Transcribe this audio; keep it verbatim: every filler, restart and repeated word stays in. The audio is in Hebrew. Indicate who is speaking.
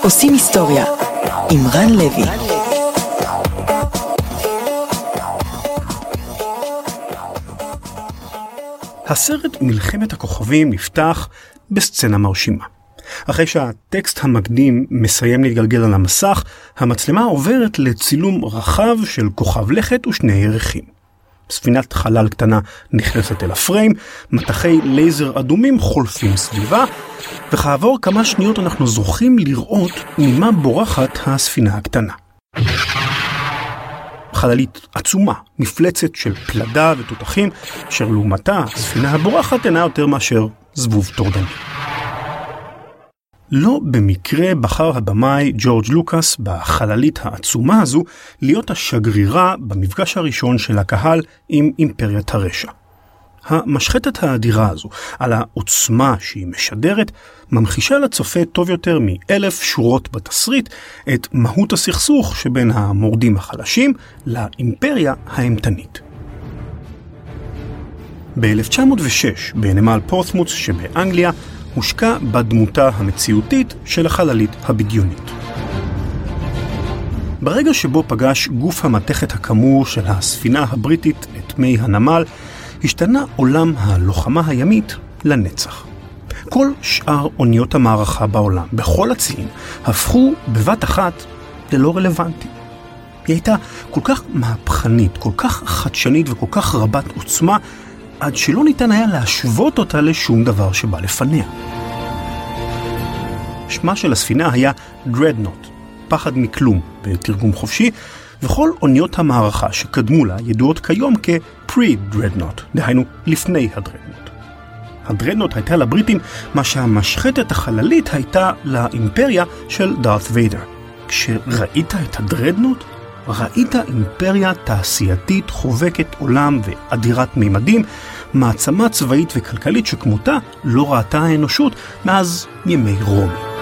Speaker 1: עושים היסטוריה עם רן לוי.
Speaker 2: הסרט מלחמת הכוכבים נפתח בסצנה מרשימה. אחרי שהטקסט המקדים מסיים להתגלגל על המסך, המצלמה עוברת לצילום רחב של כוכב לכת ושני ירחים. ספינת חלל קטנה נכנסת אל הפריים, מטחי לייזר אדומים חולפים סביבה, וכעבור כמה שניות אנחנו זוכים לראות ממה בורחת הספינה הקטנה. חללית עצומה, מפלצת של פלדה ותותחים, אשר לעומתה הספינה הבורחת אינה יותר מאשר זבוב טורדני. לא במקרה בחר הבמאי ג'ורג' לוקאס בחללית העצומה הזו להיות השגרירה במפגש הראשון של הקהל עם אימפריית הרשע. המשחטת האדירה הזו, על העוצמה שהיא משדרת, ממחישה לצופה טוב יותר מאלף שורות בתסריט את מהות הסכסוך שבין המורדים החלשים לאימפריה האימתנית. ב-אלף תשע מאות ושש, בנמל פורטסמות' שבאנגליה, הושקע בדמותה המציאותית של החללית הבדיונית. ברגע שבו פגש גוף המתכת הכמור של הספינה הבריטית את מי הנמל, השתנה עולם הלוחמה הימית לנצח. כל שאר אוניות המערכה בעולם, בכל הציים, הפכו בבת אחת ללא רלוונטי. היא הייתה כל כך מהפכנית, כל כך חדשנית וכל כך רבת עוצמה, עד שלא ניתן היה להשוות אותה לשום דבר שבא לפניה. שמה של הספינה היה דרדנוט, פחד מכלום בתרגום חופשי, וכל אוניות המערכה שקדמו לה ידועות כיום כ-pre-dreadnought, דהיינו לפני הדרדנוט. הדרדנוט הייתה לבריטים מה שהמשחטת החללית הייתה לאימפריה של דארת ויידר. כשראית את הדרדנוט, ראית אימפריה תעשייתית חובקת עולם ואדירת מימדים, מעצמה צבאית וכלכלית שכמותה לא ראתה האנושות מאז ימי רומי.